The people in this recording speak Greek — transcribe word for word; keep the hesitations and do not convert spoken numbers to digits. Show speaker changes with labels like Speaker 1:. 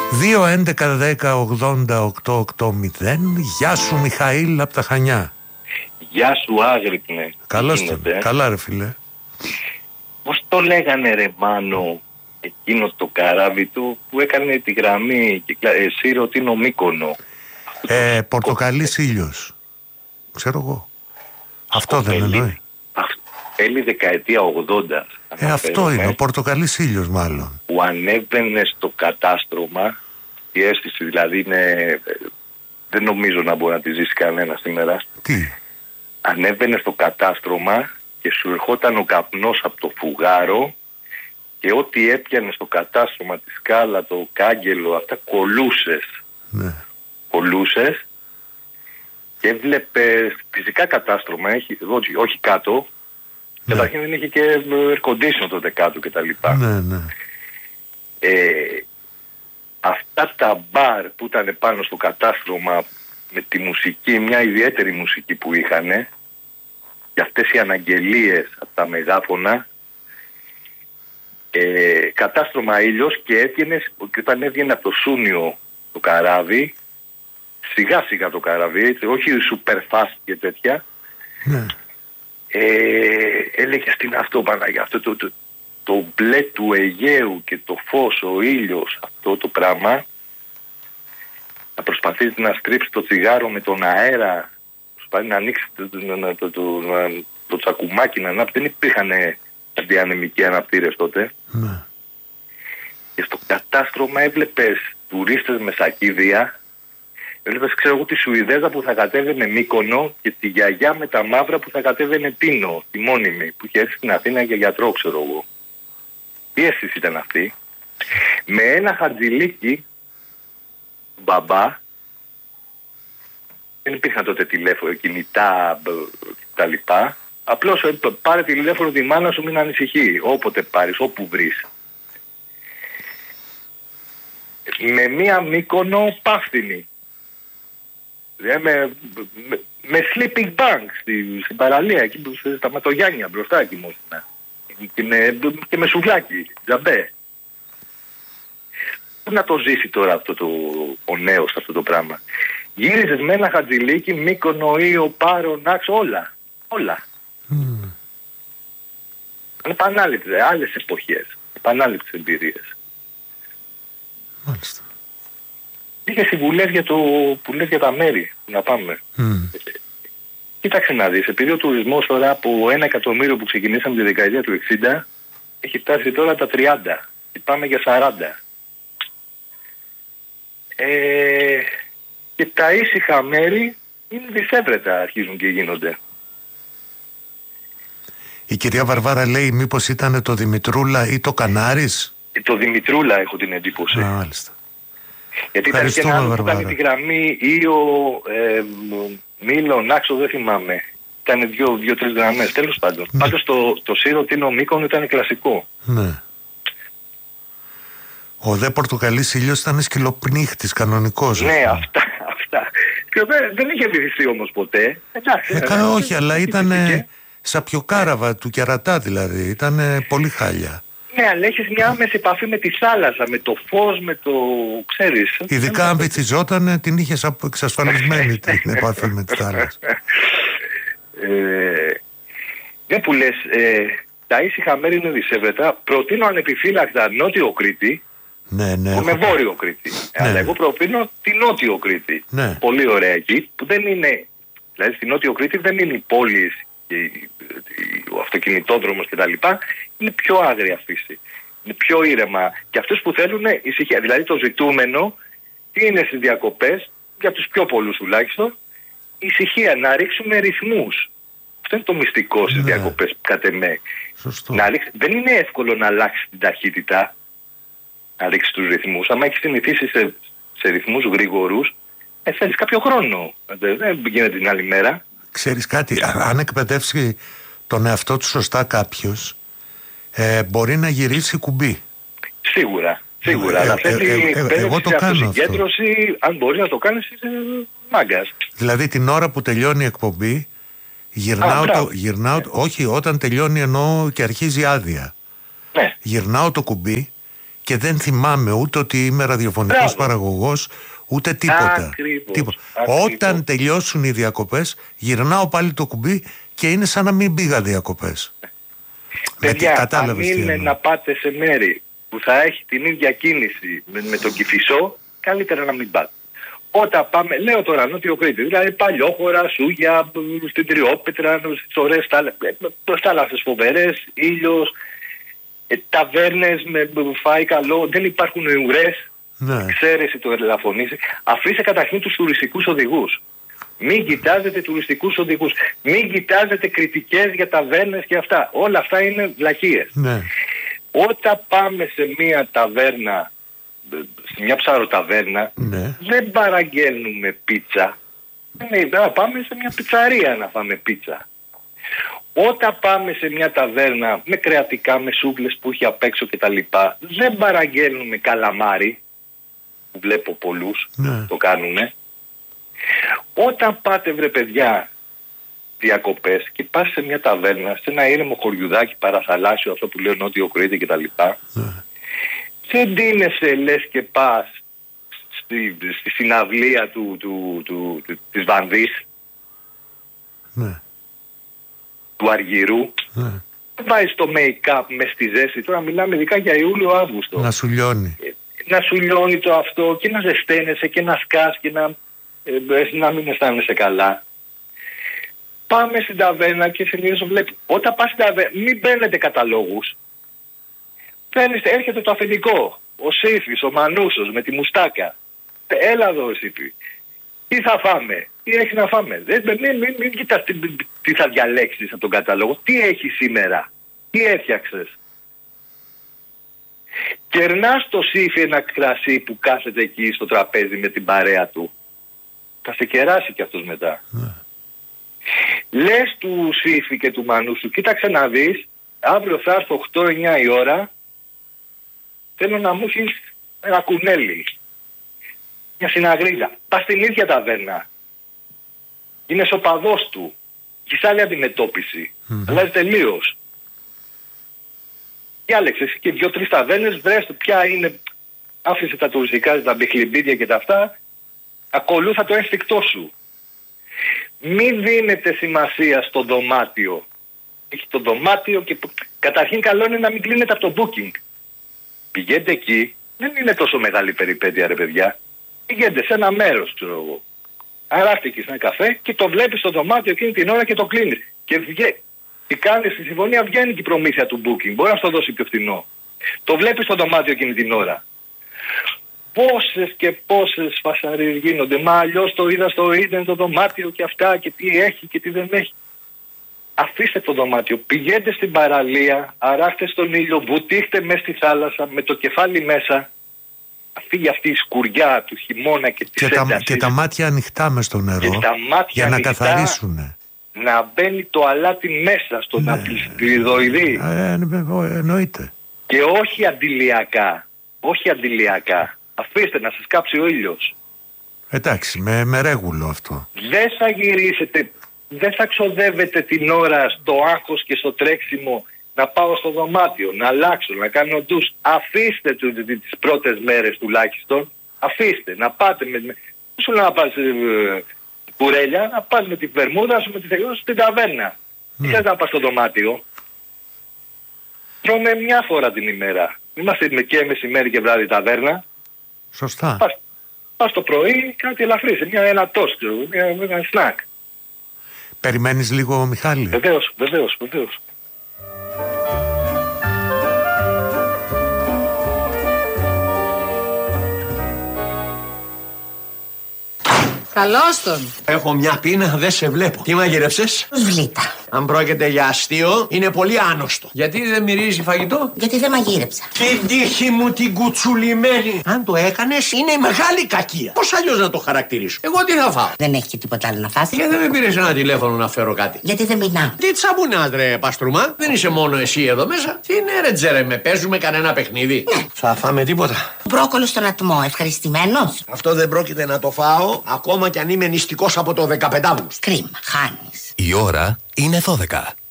Speaker 1: δύο έντεκα δέκα ογδόντα οκτώ ογδόντα. Γεια σου Μιχαήλ από τα Χανιά.
Speaker 2: Γεια σου Άγρυπνε.
Speaker 1: Καλώς τον. Καλά ρε φίλε.
Speaker 2: Πώς το λέγανε ρε Μάνο εκείνο το καράβι του που έκανε τη γραμμή εσύ ρωτήνω Μύκονο.
Speaker 1: Ε, πορτοκαλής ήλιος. Ξέρω εγώ. Αυτό δεν εννοεί.
Speaker 2: Τέλη δεκαετία ογδόντα.
Speaker 1: Ε, αυτό είναι, ο πορτοκαλής ήλιος μάλλον.
Speaker 2: Που ανέβαινε στο κατάστρωμα, η αίσθηση δηλαδή είναι, δεν νομίζω να μπορεί να τη ζήσει κανένα σήμερα.
Speaker 1: Τι?
Speaker 2: Ανέβαινε στο κατάστρωμα και σου ερχόταν ο καπνός από το φουγάρο και ό,τι έπιανε στο κατάστρωμα, τη σκάλα, το κάγκελο, αυτά κολούσες. Ναι. Κολούσες και έβλεπες φυσικά κατάστρωμα, έχει, όχι, όχι κάτω. Ναι. Καταρχήν δεν είχε και air condition τότε κάτω και τα λοιπά.
Speaker 1: Ναι, ναι.
Speaker 2: Ε, αυτά τα μπαρ που ήταν πάνω στο κατάστρωμα με τη μουσική, μια ιδιαίτερη μουσική που είχανε και αυτές οι αναγγελίες από τα μεγάφωνα, ε, κατάστρωμα ήλιος και έβγαινε, και όταν έβγαινε από το Σούνιο το καράβι, σιγά σιγά το καράβι, όχι super fast και τέτοια, ναι. Ε, έλεγε στην αυτό Παναγιά, αυτό το, το, το μπλε του Αιγαίου και το φως, ο ήλιος, αυτό το πράγμα, να προσπαθήσει να στρίψει το τσιγάρο με τον αέρα, προσπαθεί να ανοίξει το, το, το, το, το τσακουμάκι, να ανάψει. Δεν υπήρχαν αντιανεμικοί αναπτήρες τότε. Mm. Και στο κατάστρωμα έβλεπες τουρίστες με σακίδια. Έβλεπες, ξέρω εγώ, τη Σουηδέζα που θα κατέβαινε Μύκονο και τη γιαγιά με τα μαύρα που θα κατέβαινε Τίνο, τη μόνιμη, που είχε έρθει στην Αθήνα για γιατρό, ξέρω εγώ. Τι αίσθηση ήταν αυτή? Με ένα χατζηλίκι, μπαμπά, δεν υπήρχαν τότε τηλέφωνο, κινητά κτλ. Απλώς πάρε τηλέφωνο τη μάνα σου, μην ανησυχεί, όποτε πάρεις, όπου βρεις. Με μία Μύκονο πάφτινη. Με, με, με sleeping bag στη, στην παραλία, εκεί που στα Ματογιάννια μπροστά εκεί μόλινα. Και με, και με σουβλάκι, τζαμπέ. Πού να το ζήσει τώρα αυτό το, ο νέος αυτό το πράγμα? Γύριζες με ένα χατζηλίκι, Μύκονο, Ήο, Πάρο, Νάξο, όλα. Όλα. Mm. Επανάληπτες, άλλες εποχές. Επανάληπτες εμπειρίες.
Speaker 1: Μάλιστα.
Speaker 2: Είχε συμβουλές για, το, που λες για τα μέρη που να πάμε. Mm. Ε, κοίταξε να δεις, επειδή ο τουρισμός τώρα από ένα εκατομμύριο που ξεκινήσαμε τη δεκαετία του εξήντα έχει φτάσει τώρα τα τριάντα και πάμε για σαράντα. Ε, και τα ήσυχα μέρη είναι δισεύρετα, αρχίζουν και γίνονται.
Speaker 1: Η κυρία Βαρβάρα λέει μήπως ήταν το Δημητρούλα ή το Κανάρης?
Speaker 2: Ε, το Δημητρούλα έχω την εντύπωση.
Speaker 1: Α, μάλιστα.
Speaker 2: Γιατί ήταν και ένα άλλο που κάνει τη γραμμή ή ο ε, Μήλο, Νάξο, δεν θυμάμαι. Ήταν δύο, δύο-τρεις γραμμές, τέλος πάντων. Ναι. Πάντως το, το Σύρο Τίνο Μύκονο ήταν κλασικό.
Speaker 1: Ναι. Ο δε πορτοκαλής ήλιος ήταν σκυλοπνίχτης, κανονικός.
Speaker 2: Ναι, αυτά, αυτά. Και δεν, δεν είχε βυθιστεί όμως ποτέ. Εντάξει.
Speaker 1: Ε, κα, όχι, αλλά ήταν σαπιοκάραβα του κερατά δηλαδή. Ήταν πολύ χάλια.
Speaker 2: Ναι, αλλά έχεις μια άμεση επαφή με τη θάλασσα, με το φως, με το... ξέρεις.
Speaker 1: Ειδικά αν βυθιζόταν, την είχες εξασφαλισμένη την επαφή με τη θάλασσα.
Speaker 2: Ε, δεν που λες, ε, τα ήσυχα μέρη είναι δισεύρετα. Προτείνω ανεπιφύλακτα Νότιο Κρήτη,
Speaker 1: ναι, ναι,
Speaker 2: με Βόρειο Κρήτη. Ναι. Αλλά εγώ προτείνω τη Νότιο Κρήτη.
Speaker 1: Ναι.
Speaker 2: Πολύ ωραία εκεί, που δεν είναι... Δηλαδή στη Νότιο Κρήτη δεν είναι οι πόλεις, ο αυτοκινητόδρομος κτλ. Είναι πιο άγρια φύση. Είναι πιο ήρεμα. Και αυτούς που θέλουν ησυχία. Δηλαδή το ζητούμενο τι είναι στις διακοπές, για τους πιο πολλούς τουλάχιστον, ησυχία. Να ρίξουμε ρυθμούς. Αυτό είναι το μυστικό στις ναι. διακοπές, κατ' εμέ. Να ρίξ... Δεν είναι εύκολο να αλλάξει την ταχύτητα, να ρίξει τους ρυθμούς. Αν έχεις συνηθίσει σε, σε ρυθμούς γρήγορους, ε, θέλεις κάποιο χρόνο. Δεν γίνεται την άλλη μέρα.
Speaker 1: Ξέρεις κάτι, αν εκπαιδεύσει τον εαυτό του σωστά κάποιος, ε, μπορεί να γυρίσει κουμπί.
Speaker 2: Σίγουρα, σίγουρα. Ε, αλλά θέλει
Speaker 1: ε, ε, ε, εγώ το κάνω
Speaker 2: συγκέντρωση, αυτό. Αν μπορείς να το κάνεις, είσαι μάγκας.
Speaker 1: Δηλαδή την ώρα που τελειώνει η εκπομπή, γυρνάω, Α, το, γυρνάω ναι. όχι, όταν τελειώνει εννοώ και αρχίζει άδεια.
Speaker 2: Ναι.
Speaker 1: Γυρνάω το κουμπί και δεν θυμάμαι ούτε ότι είμαι ραδιοφωνικός παραγωγός, ούτε τίποτα.
Speaker 2: Ακριβώς,
Speaker 1: τίποτα.
Speaker 2: ακριβώς.
Speaker 1: Όταν τελειώσουν οι διακοπές, γυρνάω πάλι το κουμπί και είναι σαν να μην πήγα διακοπές.
Speaker 2: Παιδιά, αν είναι να πάτε σε μέρη που θα έχει την ίδια κίνηση με, με τον Κηφισό, καλύτερα να μην πάτε. Όταν πάμε, λέω τώρα Νότιο Κρήτη, δηλαδή Παλιόχωρα, Σούγια, στην Τριόπετρα, στις ωραίες θάλασσες φοβερές, ήλιος, ε, ταβέρνες με φάει καλό, δεν υπάρχουν ουρές,
Speaker 1: ναι.
Speaker 2: Ξέρεση το ελαφωνίζει. Αφήστε καταρχήν τους τουριστικούς οδηγούς. Μην κοιτάζετε τουριστικούς οδηγούς. Μην κοιτάζετε κριτικές για ταβέρνες και αυτά. Όλα αυτά είναι βλακίες.
Speaker 1: Ναι.
Speaker 2: Όταν πάμε σε μια ταβέρνα, σε μια ψαροταβέρνα,
Speaker 1: ναι.
Speaker 2: δεν παραγγέλνουμε πίτσα. Δεν πάμε σε μια πιτσαρία να φάμε πίτσα. Όταν πάμε σε μια ταβέρνα με κρεατικά, με σούβλες που έχει απ' έξω κτλ, δεν παραγγέλνουμε καλαμάρι, που βλέπω πολλούς
Speaker 1: ναι.
Speaker 2: το κάνουνε. Όταν πάτε βρε παιδιά διακοπές και πας σε μια ταβέρνα, σε ένα ήρεμο χωριουδάκι παραθαλάσσιο, αυτό που λέω Νότιο Κρήτη κτλ,
Speaker 1: ναι.
Speaker 2: δεν ντύνεσαι λες και πας στη, στη συναυλία του, του, του, του, της Βανδής,
Speaker 1: ναι.
Speaker 2: του Αργυρού.
Speaker 1: Ναι.
Speaker 2: Δεν βάζεις το make-up μες στη ζέστη. Τώρα μιλάμε ειδικά για Ιούλιο-Αύγουστο.
Speaker 1: Να σου λιώνει.
Speaker 2: Να σου λιώνει το αυτό και να ζεσταίνεσαι και να σκάς και να, ε, να μην αισθάνεσαι καλά. Πάμε στην ταβέρνα και συνήθως βλέπει. Όταν πας στην ταβέρνα, μην μπαίνετε καταλόγους. Παίρνετε, έρχεται το αφεντικό. Ο Σύφης, ο Μανούσος με τη μουστάκα. Έλα εδώ Σύφη. Τι θα φάμε, τι έχει να φάμε. Δεν, μην μην, μην κοιτάς τι, τι θα διαλέξεις από τον κατάλογο. Τι έχει σήμερα, τι έφτιαξες. Κερνάς το Σύφη ένα κρασί που κάθεται εκεί στο τραπέζι με την παρέα του. Θα σε κεράσει κι αυτός μετά.
Speaker 1: Ναι.
Speaker 2: Λες του Σύφη και του Μανούσου, κοίταξε να δεις, αύριο θα έρθω οκτώ εννιά η ώρα, θέλω να μου έχεις ένα κουνέλι, μια συναγρίδα. Πας στην ίδια ταβέρνα. Είναι σοπαδός του. Έχεις άλλη αντιμετώπιση. Mm-hmm. Αλλάζει τελείως. Διάλεξες και δυο-τρεις ταβέρνες, βρες του ποια είναι, άφησε τα τουριστικά, τα μπιχλιμπίδια και τα αυτά, ακολούθα το ένστικτό σου. Μην δίνετε σημασία στο δωμάτιο. Έχει το δωμάτιο και καταρχήν καλό είναι να μην κλείνετε από το booking. Πηγαίνετε εκεί, δεν είναι τόσο μεγάλη περιπέτεια ρε παιδιά. Πηγαίνετε σε ένα μέρος, ξέρω εγώ. Αράχτηκες ένα καφέ και το βλέπεις στο δωμάτιο εκείνη την ώρα και το κλείνεις. Και βγαίνει. Τι κάνεις στη συμφωνία, βγαίνει και η προμήθεια του booking. Μπορεί να στο δώσει πιο φθηνό. Το βλέπεις στο δωμάτιο εκείνη την ώρα. Πόσες και πόσες φασαρίες γίνονται. Μα αλλιώς το είδα στο ίντερνετ το δωμάτιο και αυτά και τι έχει και τι δεν έχει. Αφήστε το δωμάτιο, πηγαίνετε στην παραλία, αράχτε στον ήλιο, βουτήχτε μέσα στη θάλασσα με το κεφάλι μέσα. Φύγει αυτή η σκουριά του χειμώνα και της έντασης.
Speaker 1: Και τα μάτια ανοιχτά μες στο νερό
Speaker 2: και τα μάτια
Speaker 1: για να
Speaker 2: ανοιχτά,
Speaker 1: καθαρίσουν.
Speaker 2: Να μπαίνει το αλάτι μέσα στον ναι. απληστηριδοειδή.
Speaker 1: Ε, εννοείται.
Speaker 2: Και όχι αντιλιακά. Όχι αντιλιακά. Αφήστε να σας κάψει ο ήλιος.
Speaker 1: Εντάξει, με, με ρέγουλο αυτό.
Speaker 2: Δεν θα γυρίσετε, δεν θα ξοδεύετε την ώρα στο άγχος και στο τρέξιμο να πάω στο δωμάτιο, να αλλάξω, να κάνω ντους. Αφήστε του, τις πρώτες μέρες τουλάχιστον. Αφήστε, να πάτε με... με σου να πας ε, κουρέλια, να πας με τη βερμούδα σου, με τη θεγιώνα στην ταβέρνα. Τι θες να πας στο δωμάτιο. Τρώμε μια φορά την ημέρα. Είμαστε και μεσημέρι και βράδυ ταβέρνα.
Speaker 1: Σωστά.
Speaker 2: Πας, πας το πρωί κάτι ελαφρύ, σε μια, ένα τόστ, μια, ένα σνακ.
Speaker 1: Περιμένεις λίγο Μιχάλη.
Speaker 2: Βεβαίως, βεβαίως, βεβαίως.
Speaker 3: Καλώς τον.
Speaker 4: Έχω μια πείνα, δεν σε βλέπω. Τι μαγειρεύσες?
Speaker 3: Σβλήτα.
Speaker 4: Αν πρόκειται για αστείο, είναι πολύ άνοστο. Γιατί δεν μυρίζει φαγητό?
Speaker 3: Γιατί δεν μαγείρεψα.
Speaker 4: Την τύχη μου την κουτσουλημένη. Αν το έκανες, είναι η μεγάλη κακία. Πώς αλλιώς να το χαρακτηρίσω? Εγώ τι θα φάω?
Speaker 3: Δεν έχει και τίποτα άλλο να φας.
Speaker 4: Και δεν με πήρες ένα τηλέφωνο να φέρω κάτι?
Speaker 3: Γιατί δεν μιλάω.
Speaker 4: Τι τσαμπουνάς ρε Παστρούμα? Δεν είσαι μόνο εσύ εδώ μέσα. Τι είναι ρε Τζέρεμε, παίζουμε κανένα παιχνίδι?
Speaker 3: Ναι.
Speaker 4: Θα φάμε τίποτα?
Speaker 3: Μπρόκολο στον ατμό, ευχαριστημένος.
Speaker 4: Αυτό δεν πρόκειται να το φάω, ακόμα κι αν είμαι νηστικός από το δεκαπεντάβουστο.
Speaker 3: Κρίμα, χάνεις.
Speaker 5: Η ώρα είναι δώδεκα.